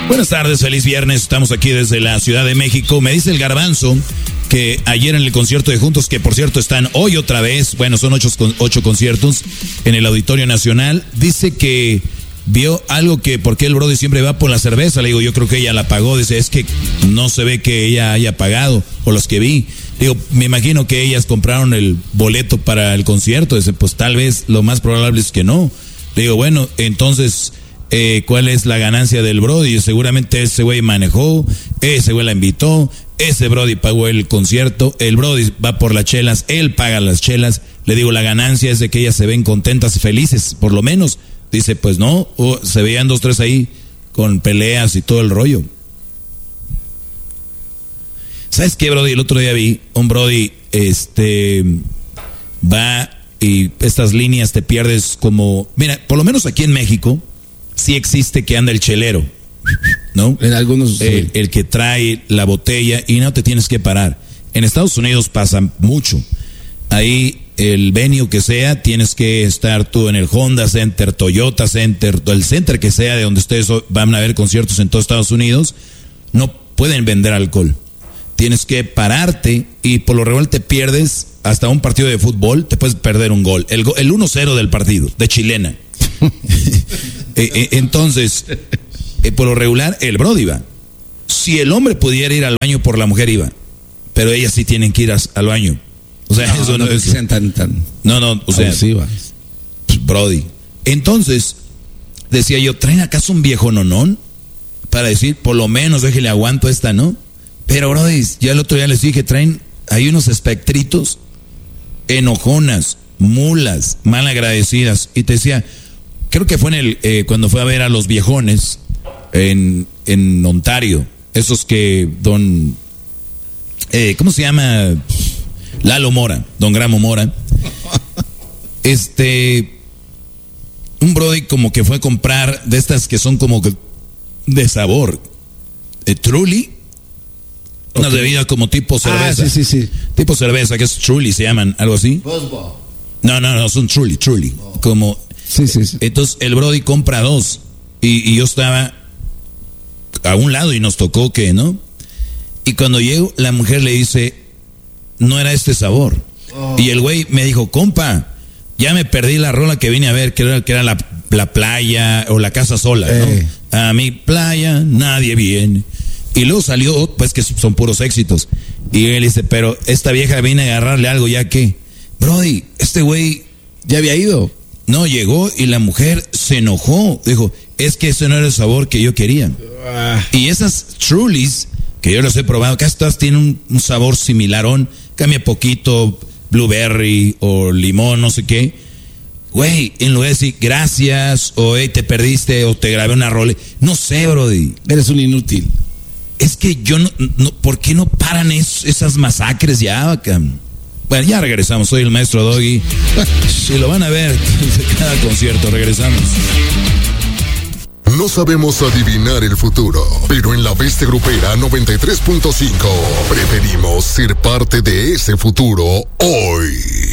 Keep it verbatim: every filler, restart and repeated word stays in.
Buenas tardes, feliz viernes. Estamos aquí desde la Ciudad de México. Me dice el Garbanzo que ayer en el concierto de Juntos, que por cierto están hoy otra vez, bueno, son ocho, ocho conciertos en el Auditorio Nacional, dice que vio algo que, porque el brody siempre va por la cerveza. Le digo, yo creo que ella la pagó. Dice, es que no se ve que ella haya pagado, o los que vi. Digo, me imagino que ellas compraron el boleto para el concierto. Dice, pues tal vez lo más probable es que no. Le digo, bueno, entonces, eh, ¿cuál es la ganancia del brody? Seguramente ese güey manejó, ese güey la invitó, ese brody pagó el concierto, el brody va por las chelas, él paga las chelas. Le digo, la ganancia es de que ellas se ven contentas y felices, por lo menos. Dice, pues no, oh, se veían dos, tres ahí con peleas y todo el rollo. ¿Sabes qué, brody? El otro día vi un brody, este, va y estas líneas te pierdes como... Mira, por lo menos aquí en México sí existe que anda el chelero, ¿no? En algunos... El, el que trae la botella y no te tienes que parar. En Estados Unidos pasa mucho. Ahí... el venue que sea, tienes que estar tú en el Honda Center, Toyota Center, el center que sea de donde ustedes van a ver conciertos en todos Estados Unidos, no pueden vender alcohol. Tienes que pararte y por lo regular te pierdes hasta un partido de fútbol, te puedes perder un gol, el, el uno cero del partido, de chilena. Entonces, por lo regular, el brody va. Si el hombre pudiera ir al baño por la mujer, iba, pero ellas sí tienen que ir al baño. O sea, no, eso no, no es... sean tan, tan no, no, o sea... abusivas. Brody. Entonces, decía yo, ¿traen acaso un viejo nonón? Para decir, por lo menos déjele aguanto esta, ¿no? Pero, brody, ya el otro día les dije, traen, hay unos espectritos, enojonas, mulas, mal agradecidas. Y te decía, creo que fue en el, eh, cuando fue a ver a los viejones en, en Ontario, esos que don... Eh, ¿cómo se llama? Lalo Mora, don Gramo Mora. Este, un brody como que fue a comprar de estas que son como de sabor, eh, Truly, una okay. bebida como tipo cerveza. Ah, sí, sí, sí. Tipo cerveza, que es Truly, se llaman, algo así. Bosbo. No, no, no, son Truly, Truly. Oh. Como, sí, sí, sí. Entonces el brody compra dos y, y yo estaba a un lado y nos tocó que, ¿no? Y cuando llego, la mujer le dice, no era este sabor. Oh. Y el güey me dijo, compa, ya me perdí la rola que vine a ver, que era, que era la, la playa o la casa sola, eh. ¿no? A mi playa nadie viene. Y luego salió, pues que son puros éxitos. Y él dice, pero esta vieja viene a agarrarle algo, ¿ya qué? Brody, este güey ya había ido. No, llegó y la mujer se enojó. Dijo, es que ese no era el sabor que yo quería. Ah. Y esas Trulies, que yo los he probado, casi todas tienen un, un sabor similarón, cambia poquito, blueberry o limón, no sé qué. Güey, en lugar de decir gracias, o hey, te perdiste, o te grabé una rola, no sé, brody. Eres un inútil. Es que yo no, no ¿por qué no paran es, esas masacres ya, bacán? Bueno, ya regresamos, soy el maestro Doggy. Si lo van a ver de cada concierto, regresamos. No sabemos adivinar el futuro, pero en la Bestia Grupera noventa y tres punto cinco preferimos ser parte de ese futuro hoy.